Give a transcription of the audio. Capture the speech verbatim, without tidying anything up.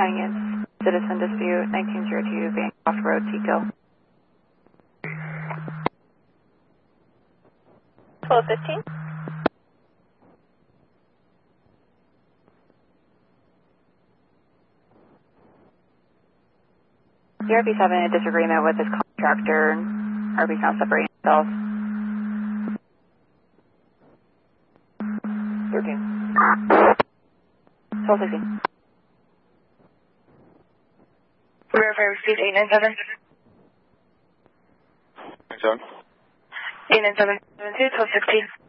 Canyons, Citizen Dispute, nineteen oh two, Bancroft Road, Tico. twelve fifteen. The R P's having a disagreement with his contractor. R P's not separating himself. thirteen. twelve sixteen. Verify received eight nine seven. Nine seven. eight nine seven seven two, twelve sixteen.